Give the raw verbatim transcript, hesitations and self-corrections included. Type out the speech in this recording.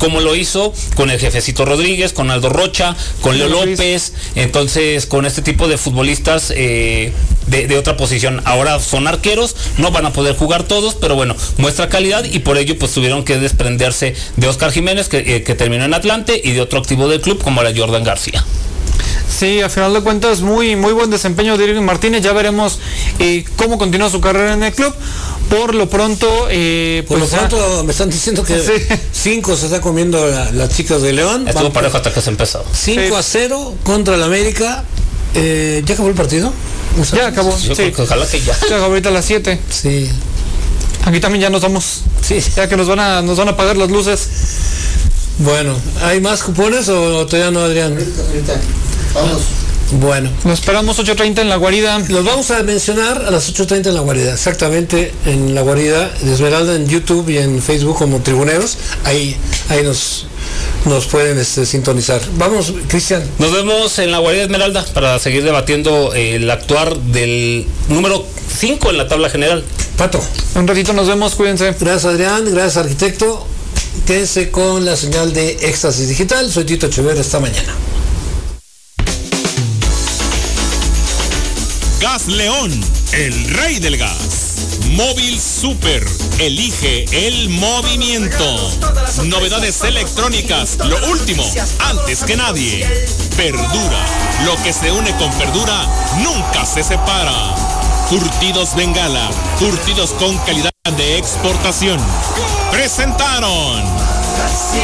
como lo hizo con el Jefecito Rodríguez, con Aldo Rocha, con Leo López, entonces con este tipo de futbolistas eh, de, de otra posición. Ahora son arqueros, no van a poder jugar todos, pero bueno, muestra calidad y por ello pues tuvieron que desprenderse de Oscar Jiménez, que, eh, que terminó en Atlante, y de otro activo del club como era Jordan García. Sí, a final de cuentas, muy muy buen desempeño de Irving Martínez. Ya veremos eh, cómo continúa su carrera en el club. Por lo pronto... Eh, Por pues, lo pronto me están diciendo que sí. cinco se está comiendo la, las chicas de León. Estuvo parejo hasta que se empezó. cinco sí. a cero contra el América. Eh, ¿Ya acabó el partido? Ya acabó, Yo sí. creo que ojalá que ya. Ya acabó ahorita a las siete. Sí. Aquí también ya nos vamos. Sí. Ya que nos van a, nos van a apagar las luces. Bueno, ¿hay más cupones o todavía no, Adrián? Ahorita, ahorita. Vamos. Bueno. Nos esperamos ocho treinta en La Guarida. Los vamos a mencionar a las ocho treinta en La Guarida, exactamente en La Guarida de Esmeralda, en YouTube y en Facebook como Tribuneros. Ahí, ahí nos, nos pueden este, sintonizar. Vamos, Cristian. Nos vemos en La Guarida Esmeralda para seguir debatiendo el actuar del número cinco en la tabla general. Pato. Un ratito nos vemos, cuídense. Gracias, Adrián, gracias, arquitecto. Quédense con la señal de Éxtasis Digital. Soy Tito Echeverría, esta mañana. Gas León, el rey del gas. Móvil Super, elige el movimiento. Novedades electrónicas, lo último, antes que nadie. Perdura, lo que se une con Perdura nunca se separa. Surtidos Bengala, surtidos con calidad de exportación. Presentaron